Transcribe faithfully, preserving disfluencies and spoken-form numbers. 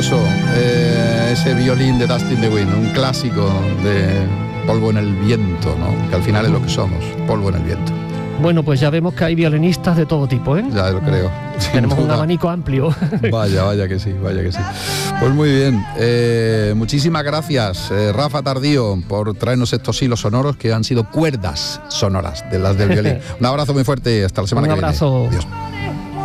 precioso, eh, ese violín de Dust in the Wind, un clásico de polvo en el viento, ¿no? Que al final es lo que somos, polvo en el viento. Bueno, pues ya vemos que hay violinistas de todo tipo, ¿eh? Ya lo creo. Tenemos un abanico amplio. Vaya, vaya que sí, vaya que sí. Pues muy bien, eh, muchísimas gracias, eh, Rafa Tardío, por traernos estos hilos sonoros que han sido cuerdas sonoras de las del violín. Un abrazo muy fuerte, hasta la semana un que viene. Un abrazo. Adiós.